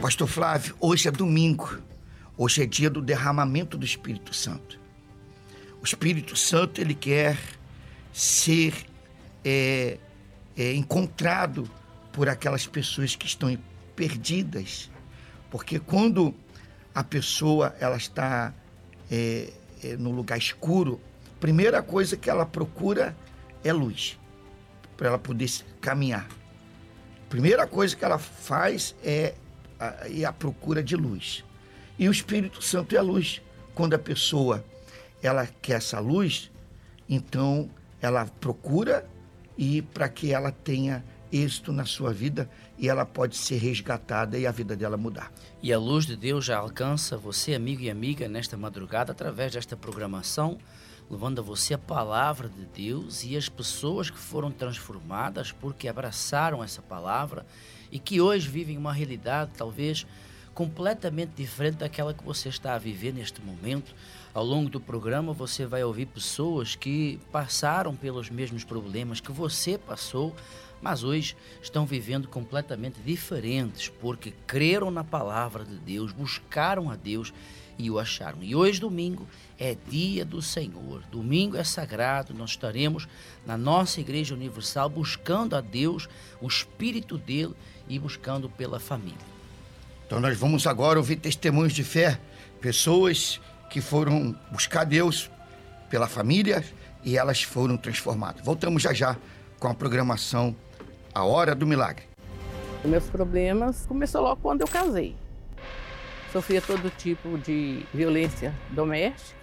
Pastor Flávio, hoje é domingo. Hoje é dia do derramamento do Espírito Santo. O Espírito Santo, ele quer ser encontrado por aquelas pessoas que estão perdidas. Porque quando a pessoa ela está no lugar escuro, a primeira coisa que ela procura é luz, para ela poder caminhar. A primeira coisa que ela faz é a procura de luz. E o Espírito Santo é a luz. Quando a pessoa ela quer essa luz, então ela procura, e para que ela tenha êxito na sua vida, e ela pode ser resgatada e a vida dela mudar. E a luz de Deus já alcança você, amigo e amiga, nesta madrugada, através desta programação, levando a você a palavra de Deus e as pessoas que foram transformadas porque abraçaram essa palavra e que hoje vivem uma realidade talvez completamente diferente daquela que você está a viver neste momento. Ao longo do programa você vai ouvir pessoas que passaram pelos mesmos problemas que você passou, mas hoje estão vivendo completamente diferentes porque creram na palavra de Deus, buscaram a Deus e o acharam. E hoje, domingo, é dia do Senhor. Domingo é sagrado, nós estaremos na nossa Igreja Universal buscando a Deus, o Espírito dele e buscando pela família. Então nós vamos agora ouvir testemunhos de fé, pessoas que foram buscar Deus pela família e elas foram transformadas. Voltamos já já com a programação A Hora do Milagre. Meus problemas começaram logo quando eu casei. Sofria todo tipo de violência doméstica.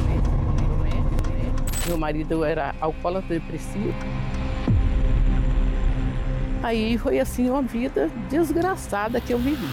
Meu marido era alcoólatra depressivo. Aí foi assim uma vida desgraçada que eu vivi.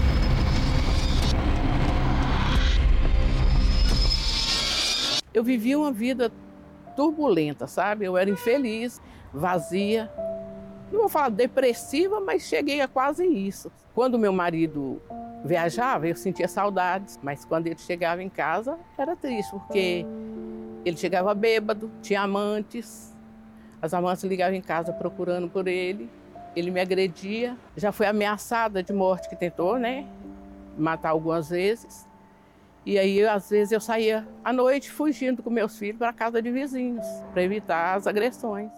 Eu vivia uma vida turbulenta, sabe? Eu era infeliz, vazia. Não vou falar depressiva, mas cheguei a quase isso. Quando meu marido viajava, eu sentia saudades, mas quando ele chegava em casa, era triste, porque ele chegava bêbado, tinha amantes, as amantes ligavam em casa procurando por ele me agredia, já foi ameaçada de morte, que tentou, né, matar algumas vezes, e aí às vezes eu saía à noite fugindo com meus filhos para a casa de vizinhos, para evitar as agressões.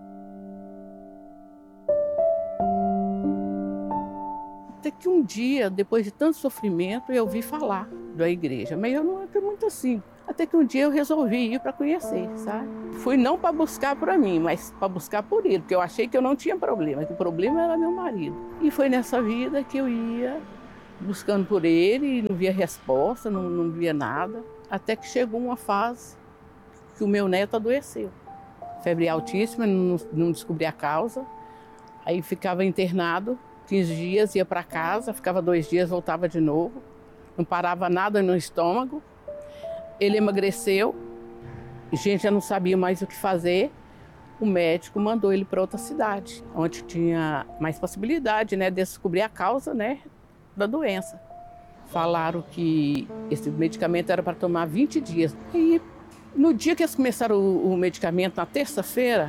Até que um dia, depois de tanto sofrimento, eu ouvi falar da igreja, mas eu não acredito muito assim. Até que um dia eu resolvi ir para conhecer, sabe? Fui não para buscar para mim, mas para buscar por ele, porque eu achei que eu não tinha problema, que o problema era meu marido. E foi nessa vida que eu ia buscando por ele, e não via resposta, não via nada, até que chegou uma fase que o meu neto adoeceu. Febre altíssima, não descobri a causa, aí ficava internado. 15 dias, ia para casa, ficava 2 dias, voltava de novo. Não parava nada no estômago. Ele emagreceu. A gente já não sabia mais o que fazer. O médico mandou ele para outra cidade, onde tinha mais possibilidade, né, de descobrir a causa, né, da doença. Falaram que esse medicamento era para tomar 20 dias. E no dia que eles começaram o medicamento, na terça-feira,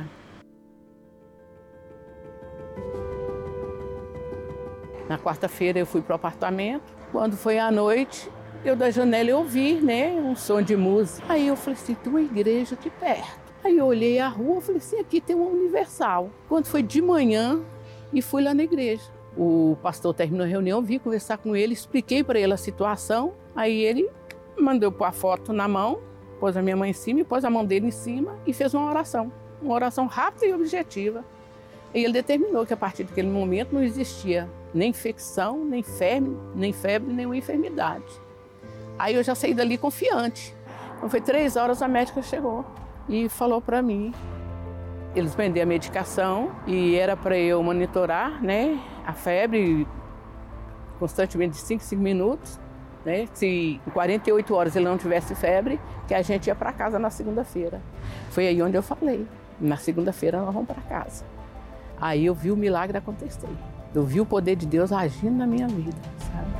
na quarta-feira eu fui para o apartamento. Quando foi à noite, eu da janela eu ouvi, né, um som de música. Aí eu falei assim, tem uma igreja aqui perto. Aí eu olhei a rua e falei assim, aqui tem uma Universal. Quando foi de manhã, e fui lá na igreja. O pastor terminou a reunião, vim conversar com ele, expliquei para ele a situação. Aí ele mandou pôr a foto na mão, pôs a minha mãe em cima e pôs a mão dele em cima e fez uma oração. Uma oração rápida e objetiva. E ele determinou que a partir daquele momento não existia nem infecção, nem febre, nenhuma enfermidade. Aí eu já saí dali confiante. Então foi 3 horas, a médica chegou e falou para mim. Eles venderam a medicação e era para eu monitorar, né, a febre constantemente de 5 minutos. Né, se em 48 horas ele não tivesse febre, que a gente ia para casa na segunda-feira. Foi aí onde eu falei, na segunda-feira nós vamos para casa. Aí eu vi o milagre acontecer. Eu vi o poder de Deus agindo na minha vida, sabe?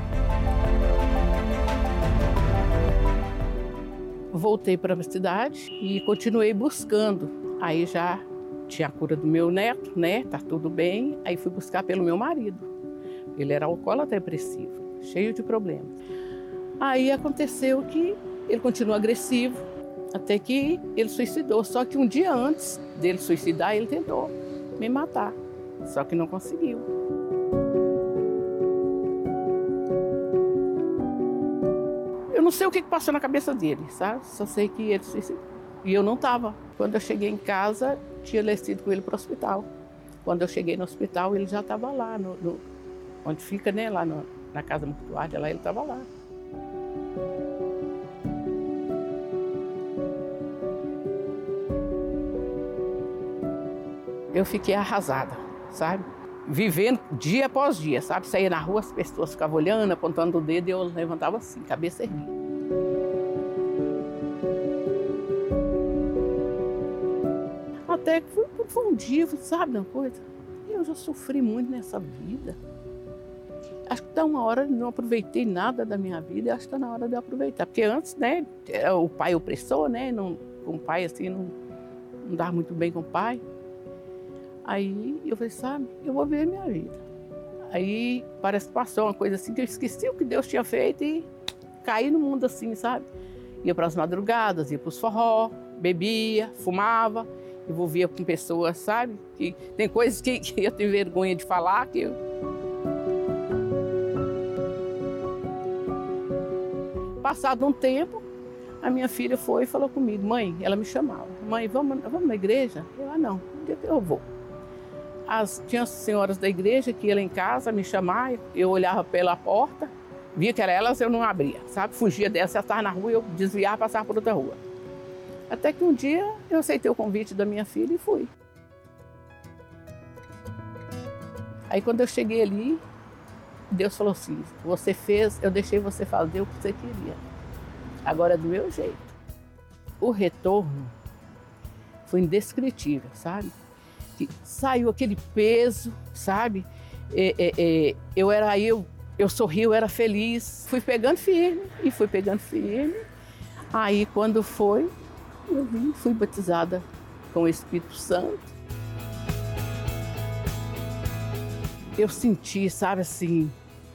Voltei para a cidade e continuei buscando. Aí já tinha a cura do meu neto, né? Tá tudo bem. Aí fui buscar pelo meu marido. Ele era alcoólatra depressivo. cheio de problemas. Aí aconteceu que ele continuou agressivo, até que ele suicidou. Só que um dia antes dele suicidar, ele tentou me matar, só que não conseguiu. Eu não sei o que passou na cabeça dele, sabe? Só sei que ele suicidou. E eu não estava. Quando eu cheguei em casa, tinha descido com ele para o hospital. Quando eu cheguei no hospital, ele já estava lá, onde fica, né? Lá na casa mortuária, lá ele estava lá. Eu fiquei arrasada, sabe? Vivendo dia após dia, sabe? Saía na rua, as pessoas ficavam olhando, apontando o dedo e eu levantava assim, cabeça erguida. Até que foi um dia, sabe uma coisa? Eu já sofri muito nessa vida. Acho que está uma hora, não aproveitei nada da minha vida, acho que está na hora de eu aproveitar. Porque antes, né, o pai opressor, né? Com o pai assim, não dava muito bem com o pai. Aí eu falei, sabe, eu vou viver minha vida. Aí parece que passou uma coisa assim, que eu esqueci o que Deus tinha feito e caí no mundo assim, sabe? Ia para as madrugadas, ia para os forró, bebia, fumava, envolvia com pessoas, sabe? Que tem coisas que eu tenho vergonha de falar, que eu... Passado um tempo, a minha filha foi e falou comigo, mãe, ela me chamava, mãe, vamos na igreja? Eu, não, um dia eu vou. Tinha as senhoras da igreja que iam lá em casa me chamar, eu olhava pela porta, via que era elas, eu não abria, sabe? Fugia dessa, eu estava na rua, eu desviava e passava por outra rua. Até que um dia eu aceitei o convite da minha filha e fui. Aí quando eu cheguei ali, Deus falou assim, você fez, eu deixei você fazer o que você queria, agora é do meu jeito. O retorno foi indescritível, sabe? Que saiu aquele peso, sabe? Eu sorri, eu era feliz. Fui pegando firme. Aí quando foi, eu fui batizada com o Espírito Santo. Eu senti, sabe assim,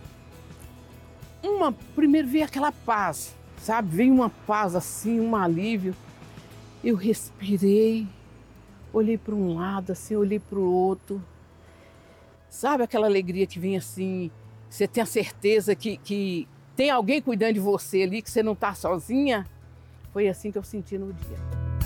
primeiro veio aquela paz, sabe? Veio uma paz assim, um alívio. Eu respirei. Olhei para um lado, assim, olhei para o outro. Sabe aquela alegria que vem assim, você tem a certeza que tem alguém cuidando de você ali, que você não está sozinha? Foi assim que eu senti no dia.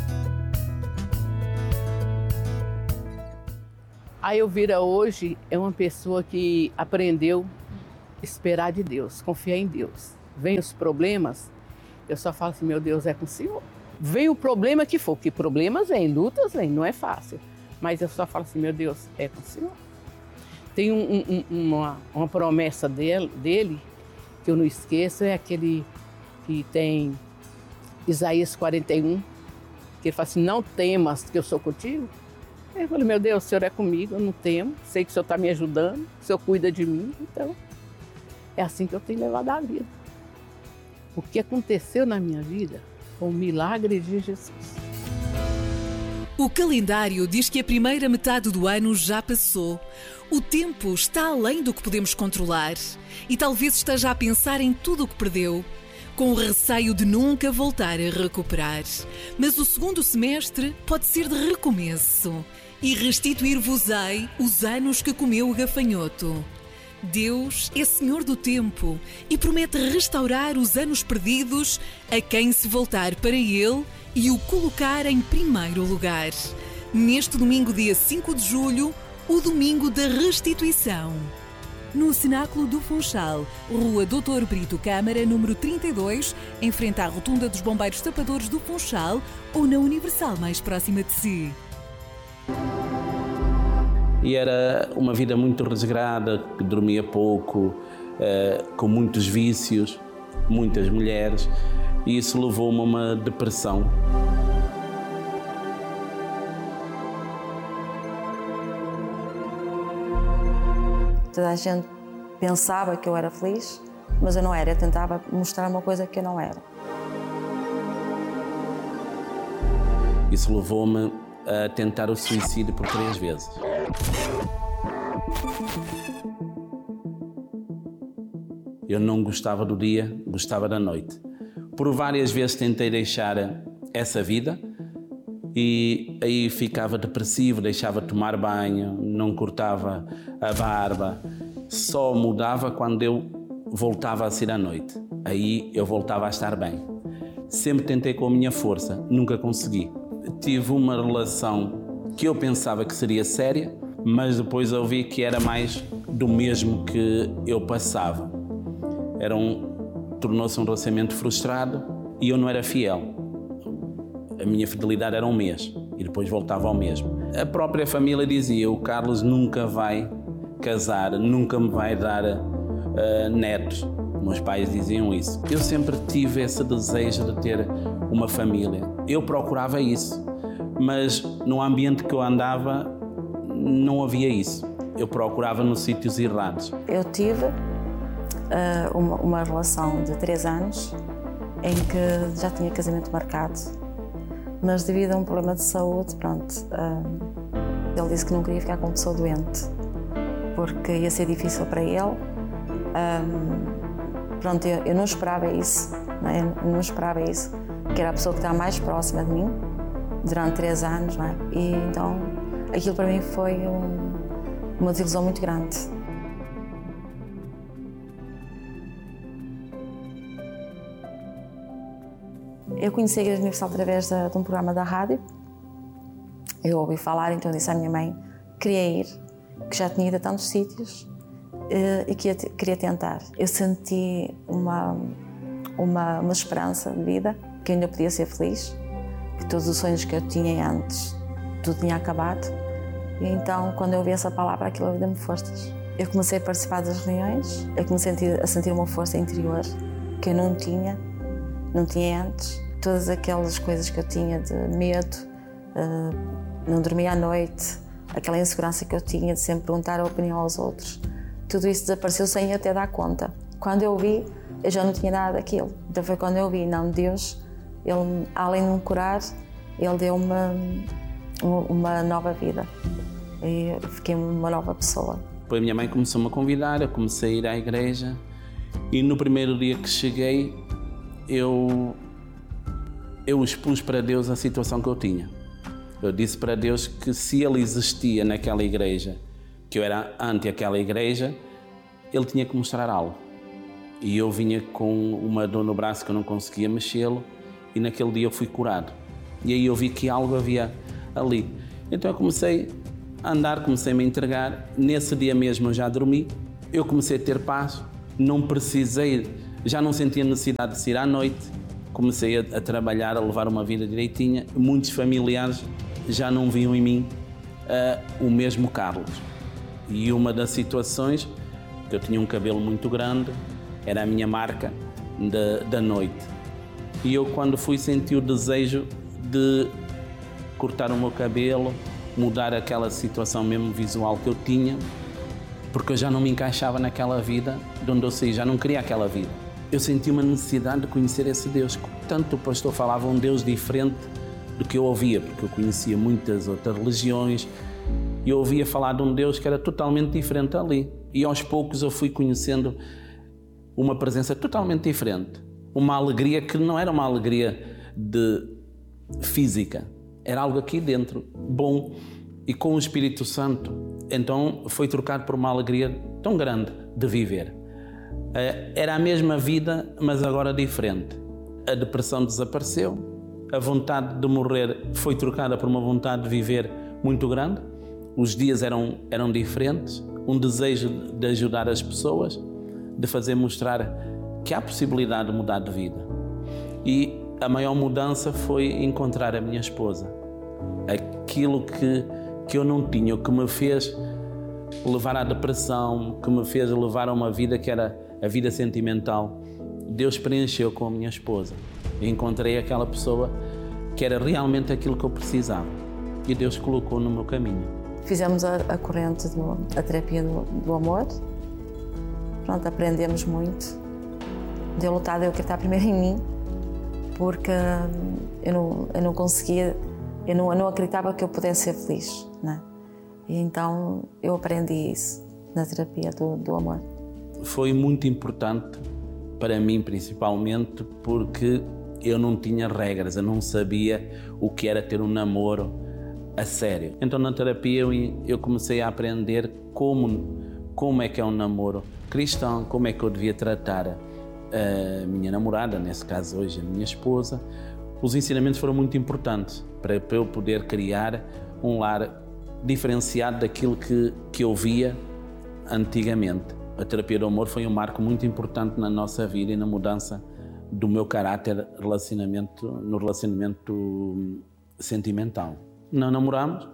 A Elvira hoje é uma pessoa que aprendeu a esperar de Deus, confiar em Deus. Vem os problemas, eu só falo assim, meu Deus, é com o Senhor. Vem o problema que for, que problemas vêm, lutas vêm, não é fácil. Mas eu só falo assim, meu Deus, é com o Senhor. Tem uma promessa dele, que eu não esqueço, é aquele que tem Isaías 41, que ele fala assim, não temas que eu sou contigo. Eu falei, meu Deus, o Senhor é comigo, eu não temo, sei que o Senhor está me ajudando, o Senhor cuida de mim, então é assim que eu tenho levado a vida. O que aconteceu na minha vida foi um milagre de Jesus. O calendário diz que a primeira metade do ano já passou. O tempo está além do que podemos controlar e talvez esteja a pensar em tudo o que perdeu, com o receio de nunca voltar a recuperar. Mas o segundo semestre pode ser de recomeço e restituir-vos-ei os anos que comeu o gafanhoto. Deus é Senhor do tempo e promete restaurar os anos perdidos a quem se voltar para Ele e o colocar em primeiro lugar. Neste domingo, dia 5 de julho, o domingo da restituição. No Cenáculo do Funchal, Rua Doutor Brito Câmara, número 32, em frente à Rotunda dos Bombeiros Tapadores do Funchal ou na Universal mais próxima de si. E era uma vida muito resgrada, que dormia pouco, com muitos vícios, muitas mulheres, e isso levou-me a uma depressão. Toda a gente pensava que eu era feliz, mas eu não era. Eu tentava mostrar uma coisa que eu não era. Isso levou-me a tentar o suicídio por 3 vezes. Eu não gostava do dia, gostava da noite. Por várias vezes tentei deixar essa vida e aí ficava depressivo, deixava de tomar banho, não cortava a barba. Só mudava quando eu voltava a sair à noite. Aí eu voltava a estar bem. Sempre tentei com a minha força, nunca consegui. Tive uma relação que eu pensava que seria séria, mas depois eu vi que era mais do mesmo que eu passava. Tornou-se um relacionamento frustrado e eu não era fiel. A minha fidelidade era um mês e depois voltava ao mesmo. A própria família dizia: o Carlos nunca vai casar, nunca me vai dar netos. Meus pais diziam isso. Eu sempre tive esse desejo de ter uma família. Eu procurava isso, mas no ambiente que eu andava não havia isso. Eu procurava nos sítios errados. Eu tive uma relação de 3 anos em que já tinha casamento marcado, mas devido a um problema de saúde, ele disse que não queria ficar com uma pessoa doente, porque ia ser difícil para ele. Eu não esperava isso, não é? Eu não esperava isso, que era a pessoa que estava mais próxima de mim durante 3 anos, não é? E então aquilo para mim foi uma desilusão muito grande. Eu conheci a Igreja Universal através de um programa da rádio. Eu ouvi falar, então disse à minha mãe que queria ir, que já tinha ido a tantos sítios e que queria tentar. Eu senti uma esperança de vida, que eu ainda podia ser feliz, que todos os sonhos que eu tinha antes, tudo tinha acabado. E então, quando eu ouvi essa palavra, aquilo deu-me forças. Eu comecei a participar das reuniões, eu comecei a sentir uma força interior que eu não tinha antes. Todas aquelas coisas que eu tinha de medo, não dormia à noite, aquela insegurança que eu tinha de sempre perguntar a opinião aos outros, tudo isso desapareceu sem eu até dar conta. Quando eu vi, eu já não tinha nada daquilo. Então foi quando eu vi, não, Deus, Ele, além de me curar, Ele deu-me uma nova vida. E eu fiquei uma nova pessoa. Depois a minha mãe começou-me a convidar, eu comecei a ir à igreja e no primeiro dia que cheguei, eu expus para Deus a situação que eu tinha. Eu disse para Deus que se Ele existia naquela igreja, que eu era ante aquela igreja, Ele tinha que mostrar algo. E eu vinha com uma dor no braço que eu não conseguia mexê-lo e naquele dia eu fui curado. E aí eu vi que algo havia ali. Então eu comecei a andar, comecei a me entregar. Nesse dia mesmo eu já dormi, eu comecei a ter paz, não precisei, já não sentia necessidade de sair à noite. Comecei a trabalhar, a levar uma vida direitinha. Muitos familiares já não viam em mim o mesmo Carlos. E uma das situações, que eu tinha um cabelo muito grande, era a minha marca da noite. E eu, quando fui, senti o desejo de cortar o meu cabelo, mudar aquela situação mesmo visual que eu tinha, porque eu já não me encaixava naquela vida de onde eu saí, já não queria aquela vida. Eu senti uma necessidade de conhecer esse Deus. Tanto o pastor falava um Deus diferente do que eu ouvia, porque eu conhecia muitas outras religiões e eu ouvia falar de um Deus que era totalmente diferente ali. E aos poucos eu fui conhecendo uma presença totalmente diferente. Uma alegria que não era uma alegria física, era algo aqui dentro, bom. E com o Espírito Santo, então foi trocado por uma alegria tão grande de viver. Era a mesma vida, mas agora diferente. A depressão desapareceu, a vontade de morrer foi trocada por uma vontade de viver muito grande. Os dias eram diferentes, um desejo de ajudar as pessoas, de fazer mostrar que há possibilidade de mudar de vida. E a maior mudança foi encontrar a minha esposa. Aquilo que eu não tinha, o que me fez levar à depressão, que me fez levar a uma vida que era a vida sentimental, Deus preencheu com a minha esposa. Encontrei aquela pessoa que era realmente aquilo que eu precisava e Deus colocou no meu caminho. Fizemos a corrente, a terapia do amor. Pronto, aprendemos muito. Deu lutar, eu acreditar primeiro em mim, porque eu não conseguia, eu não acreditava que eu pudesse ser feliz, né? E então eu aprendi isso na terapia do amor. foi muito importante para mim, principalmente, porque eu não tinha regras, eu não sabia o que era ter um namoro a sério. Então na terapia eu comecei a aprender como é que é um namoro cristão, como é que eu devia tratar a minha namorada, nesse caso hoje a minha esposa. Os ensinamentos foram muito importantes para eu poder criar um lar diferenciado daquilo que eu via antigamente. A terapia do amor foi um marco muito importante na nossa vida e na mudança do meu caráter no relacionamento sentimental. Não namorámos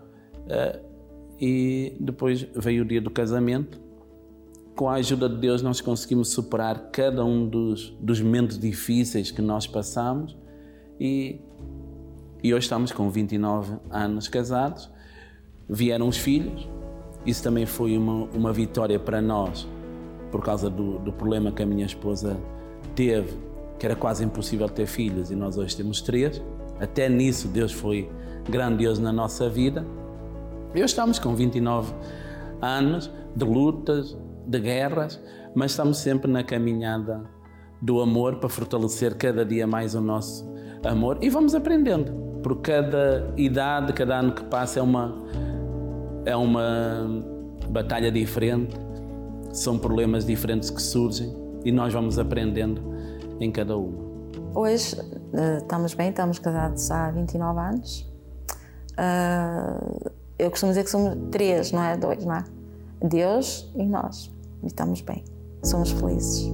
e depois veio o dia do casamento. Com a ajuda de Deus nós conseguimos superar cada um dos momentos difíceis que nós passamos e hoje estamos com 29 anos casados. Vieram os filhos, isso também foi uma vitória para nós por causa do problema que a minha esposa teve, que era quase impossível ter filhos, e nós hoje temos 3. Até nisso Deus foi grandioso na nossa vida. Hoje estamos com 29 anos de lutas, de guerras, mas estamos sempre na caminhada do amor para fortalecer cada dia mais o nosso amor e vamos aprendendo. Por cada idade, cada ano que passa é uma batalha diferente, são problemas diferentes que surgem e nós vamos aprendendo em cada uma. Hoje estamos bem, estamos casados há 29 anos. Eu costumo dizer que somos 3, não é 2, não é? Deus e nós. E estamos bem, somos felizes.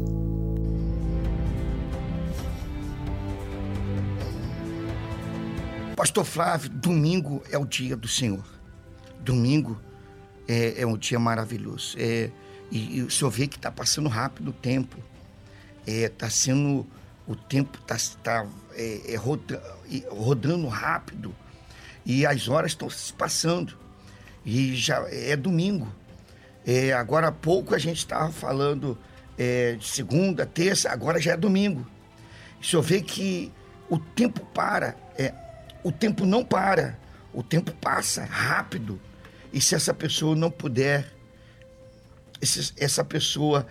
Pastor Flávio, domingo é o dia do Senhor. Domingo é um dia maravilhoso. E o senhor vê que está passando rápido o tempo. O tempo está rodando rápido. E as horas estão se passando. E já é domingo. Agora há pouco a gente estava falando de segunda, terça, agora já é domingo. O senhor vê que o tempo para. O tempo não para. O tempo passa rápido. E se essa pessoa não puder, essa pessoa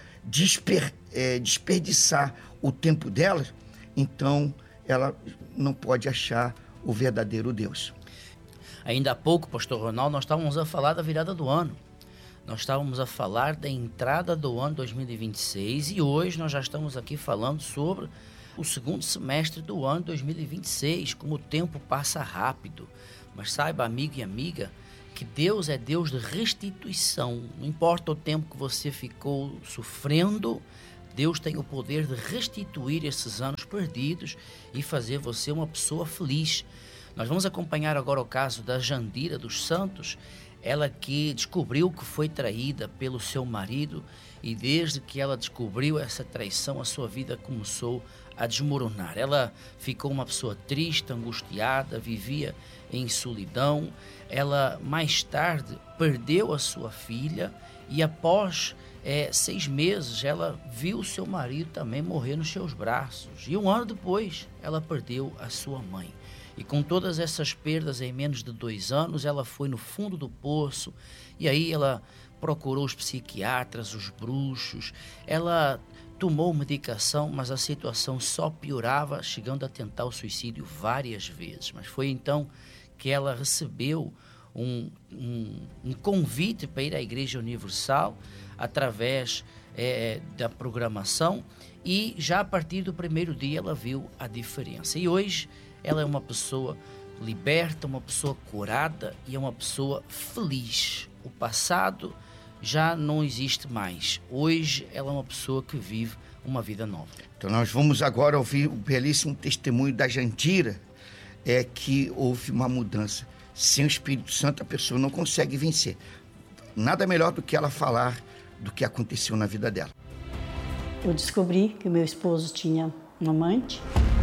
desperdiçar o tempo dela, então ela não pode achar o verdadeiro Deus. Ainda há pouco, pastor Ronaldo, nós estávamos a falar da virada do ano. Nós estávamos a falar da entrada do ano 2026 e hoje nós já estamos aqui falando sobre o segundo semestre do ano 2026, como o tempo passa rápido. Mas saiba, amigo e amiga, que Deus é Deus de restituição. Não importa o tempo que você ficou sofrendo, Deus tem o poder de restituir esses anos perdidos e fazer você uma pessoa feliz. Nós vamos acompanhar agora o caso da Jandira dos Santos, ela que descobriu que foi traída pelo seu marido e desde que ela descobriu essa traição, a sua vida começou a desmoronar. Ela ficou uma pessoa triste, angustiada, vivia em solidão. Ela mais tarde perdeu a sua filha e após 6 meses ela viu seu marido também morrer nos seus braços. E 1 ano depois ela perdeu a sua mãe. E com todas essas perdas em menos de 2 anos, ela foi no fundo do poço e aí ela procurou os psiquiatras, os bruxos, ela tomou medicação, mas a situação só piorava, chegando a tentar o suicídio várias vezes. Mas foi então que ela recebeu um convite para ir à Igreja Universal através da programação e já a partir do primeiro dia ela viu a diferença. E hoje ela é uma pessoa liberta, uma pessoa curada e é uma pessoa feliz. O passado já não existe mais. Hoje ela é uma pessoa que vive uma vida nova. Então nós vamos agora ouvir o belíssimo testemunho da Jandira, que houve uma mudança. Sem o Espírito Santo a pessoa não consegue vencer. Nada melhor do que ela falar do que aconteceu na vida dela. Eu descobri que o meu esposo tinha um amante.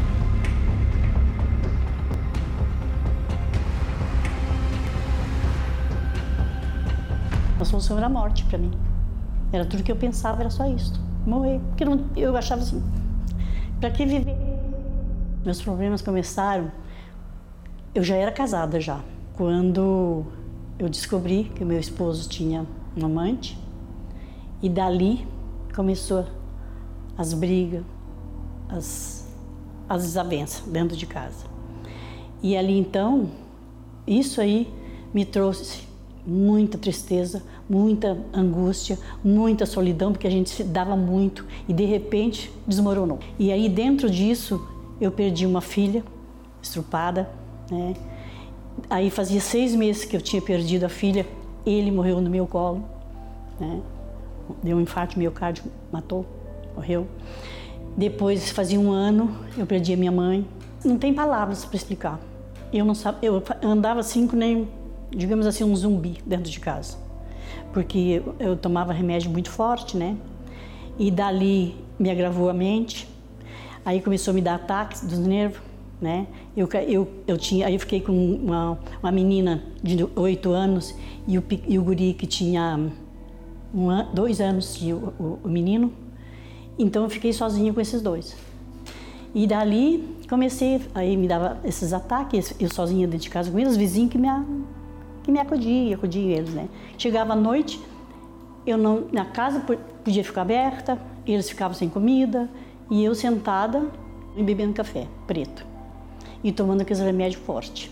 A solução era a morte para mim. Era tudo que eu pensava, era só isso. Morrer. Porque eu achava assim, para que viver? Meus problemas começaram, eu já era casada já. Quando eu descobri que o meu esposo tinha um amante, e dali começou as brigas, as desavenças dentro de casa. E ali então, isso aí me trouxe muita tristeza, muita angústia, muita solidão, porque a gente se dava muito e de repente desmoronou. E aí dentro disso eu perdi uma filha estrupada, né? Aí fazia 6 meses que eu tinha perdido a filha, ele morreu no meu colo, né? Deu um infarto miocárdio, matou, morreu. Depois fazia 1 ano, eu perdi a minha mãe. Não tem palavras para explicar. Eu andava assim que nem, digamos assim, um zumbi dentro de casa. Porque eu tomava remédio muito forte, né? E dali me agravou a mente. Aí começou a me dar ataques dos nervos, né? Aí eu fiquei com uma menina de 8 anos e o guri que tinha 2 anos, o menino. Então eu fiquei sozinha com esses 2. E dali comecei, aí me dava esses ataques, eu sozinha dentro de casa com eles, os vizinhos que me acudiam eles, né? Chegava à noite, na casa podia ficar aberta, eles ficavam sem comida, e eu sentada e bebendo café preto e tomando aqueles remédios fortes.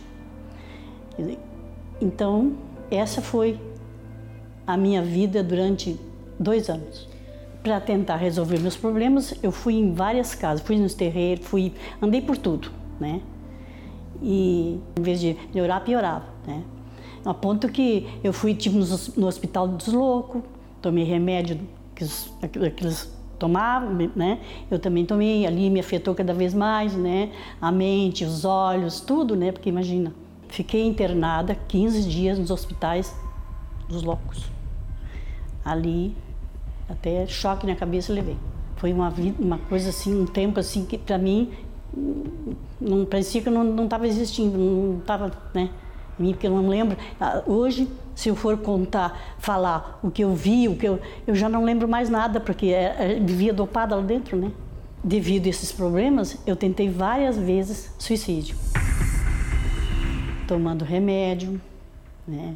Então, essa foi a minha vida durante 2 anos. Para tentar resolver meus problemas, eu fui em várias casas, fui nos terreiros, andei por tudo, né? E em vez de melhorar, piorava, né? A ponto que eu fui no hospital dos loucos, tomei remédio que eles tomavam, né? Eu também tomei, ali me afetou cada vez mais, né? A mente, os olhos, tudo, né? Porque imagina, fiquei internada 15 dias nos hospitais dos loucos. Ali, até choque na cabeça eu levei. Foi uma coisa assim, um tempo assim que para mim não parecia que eu não estava existindo, não estava, né? Porque eu não lembro. Hoje, se eu for falar o que eu vi, eu já não lembro mais nada, porque vivia dopada lá dentro, né? Devido a esses problemas, eu tentei várias vezes suicídio. Tomando remédio, né?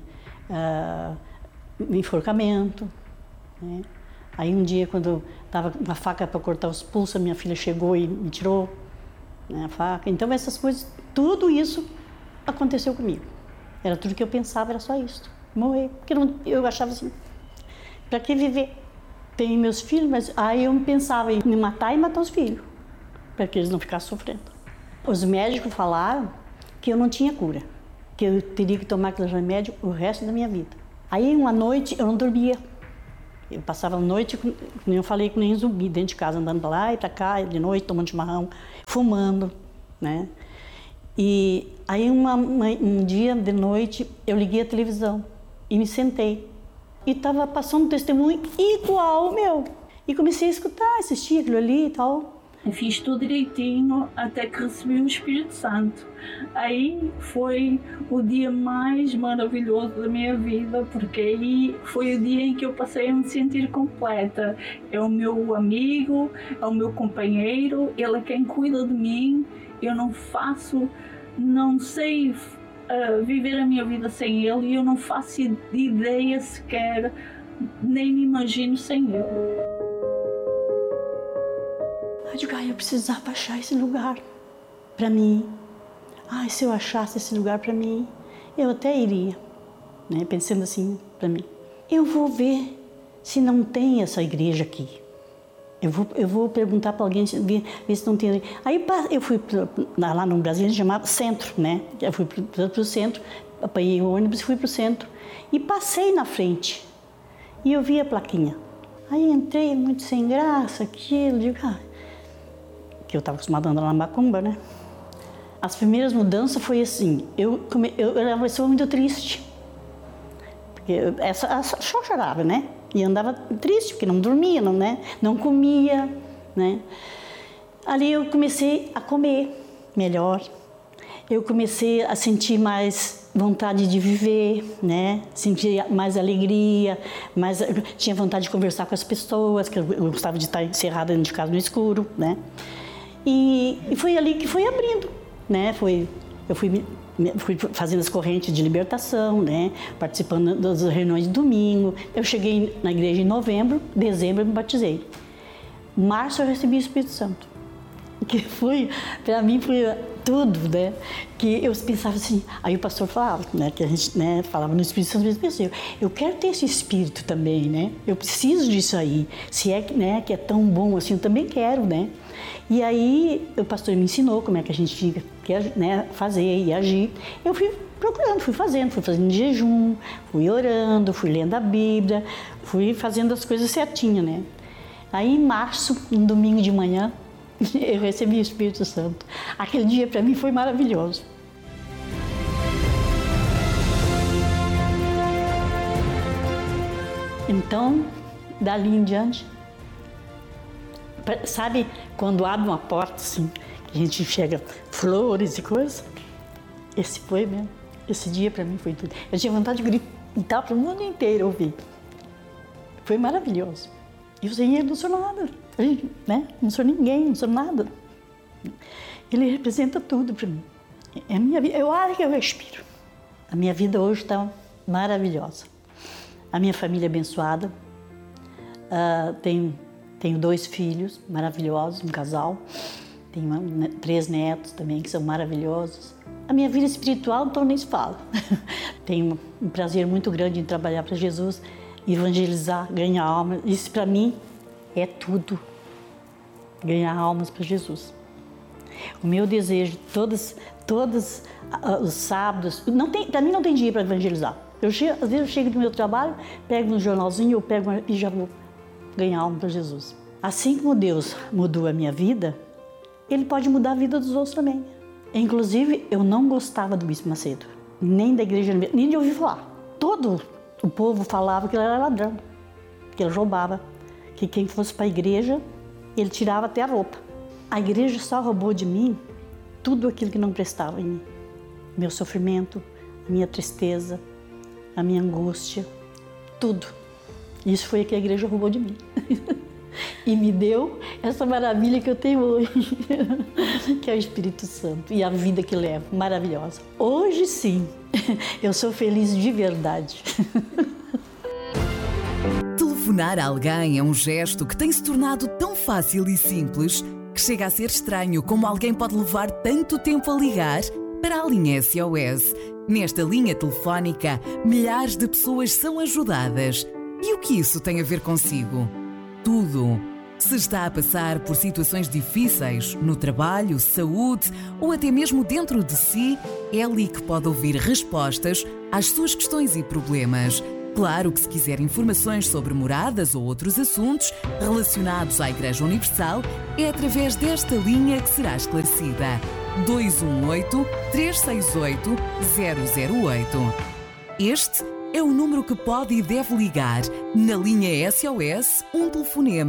Enforcamento, né? Aí um dia, quando eu estava com uma faca para cortar os pulsos, a minha filha chegou e me tirou, né, a faca. Então essas coisas, tudo isso aconteceu comigo. Era tudo que eu pensava, era só isso, morrer. Porque eu achava assim, para que viver? Tenho meus filhos, mas aí eu pensava em me matar e matar os filhos, para que eles não ficassem sofrendo. Os médicos falaram que eu não tinha cura, que eu teria que tomar aquele remédio o resto da minha vida. Aí uma noite eu não dormia. Eu passava a noite, como eu falei, com nem zumbi, dentro de casa, andando para lá e para cá, de noite, tomando chimarrão, fumando, né? E aí um dia de noite eu liguei a televisão e me sentei. E estava passando um testemunho igual ao meu. E comecei a escutar, assistir aquilo ali e tal. Eu fiz tudo direitinho até que recebi o Espírito Santo. Aí foi o dia mais maravilhoso da minha vida, porque aí foi o dia em que eu passei a me sentir completa. É o meu amigo, é o meu companheiro, ele é quem cuida de mim. Eu não sei viver a minha vida sem ele, e eu não faço ideia sequer, nem me imagino sem ele. Eu digo, eu precisava achar esse lugar para mim. Se eu achasse esse lugar para mim, eu até iria, né? Pensando assim para mim. Eu vou ver se não tem essa igreja aqui. Eu vou perguntar para alguém, ver se não tem. Aí eu fui lá no Brasil, a gente chamava centro, né? Eu fui para o centro, apanhei o ônibus e fui para o centro. E passei na frente. E eu vi a plaquinha. Aí entrei muito sem graça, aquilo, digo, que eu estava acostumada a andar na macumba, né? As primeiras mudanças foi assim, eu era uma pessoa muito triste. Porque eu só chorava, né? E andava triste, porque não dormia, não comia, né? Ali eu comecei a comer melhor. Eu comecei a sentir mais vontade de viver, né? Sentir mais alegria, tinha vontade de conversar com as pessoas, que eu gostava de estar encerrada dentro de casa no escuro, né? E foi ali que foi abrindo, né? eu fui fazendo as correntes de libertação, né? Participando das reuniões de domingo. Eu cheguei na igreja em novembro, dezembro eu me batizei. Março eu recebi o Espírito Santo. Que para mim foi tudo, né? Que eu pensava assim, aí o pastor falava, né? Que a gente, né, falava no Espírito Santo, eu pensei, eu quero ter esse Espírito também, né? Eu preciso disso aí. Se é, né, que é tão bom assim, eu também quero, né? E aí o pastor me ensinou como é que a gente tinha que, né, fazer e agir. Eu fui procurando, fui fazendo jejum, fui orando, fui lendo a Bíblia, fui fazendo as coisas certinho, né? Aí em março, um domingo de manhã, eu recebi o Espírito Santo. Aquele dia para mim foi maravilhoso. Então, dali em diante, sabe quando abre uma porta assim, que a gente enxerga flores e coisas? Esse foi mesmo. Esse dia para mim foi tudo. Eu tinha vontade de gritar para o mundo inteiro ouvir. Foi maravilhoso. E o Senhor não sou nada, né? Não sou ninguém, não sou nada. Ele representa tudo para mim. É a minha vida, eu acho que eu respiro. A minha vida hoje está maravilhosa. A minha família é abençoada. Tenho 2 filhos maravilhosos, um casal. Tenho 3 netos também que são maravilhosos. A minha vida espiritual, então nem se fala. Tenho um prazer muito grande em trabalhar para Jesus, evangelizar, ganhar almas. Isso para mim é tudo. Ganhar almas para Jesus. O meu desejo, todos os sábados, para mim não tem dia para evangelizar. Às vezes eu chego do meu trabalho, pego um jornalzinho, e já vou ganhar alma para Jesus. Assim como Deus mudou a minha vida, Ele pode mudar a vida dos outros também. Inclusive, eu não gostava do Bispo Macedo, nem da igreja, nem de ouvir falar. Todo o povo falava que ele era ladrão, que ele roubava, que quem fosse para a igreja, ele tirava até a roupa. A igreja só roubou de mim tudo aquilo que não prestava em mim. Meu sofrimento, a minha tristeza, a minha angústia, tudo. Isso foi o que a igreja roubou de mim. E me deu essa maravilha que eu tenho hoje, que é o Espírito Santo e a vida que levo, maravilhosa. Hoje sim, eu sou feliz de verdade. Telefonar a alguém é um gesto que tem se tornado tão fácil e simples que chega a ser estranho como alguém pode levar tanto tempo a ligar para a linha SOS. Nesta linha telefónica, milhares de pessoas são ajudadas. E o que isso tem a ver consigo? Tudo. Se está a passar por situações difíceis no trabalho, saúde ou até mesmo dentro de si, é ali que pode ouvir respostas às suas questões e problemas. Claro que se quiser informações sobre moradas ou outros assuntos relacionados à Igreja Universal, é através desta linha que será esclarecida. 218-368-008. Este é o número que pode e deve ligar. Na linha SOS, um telefonema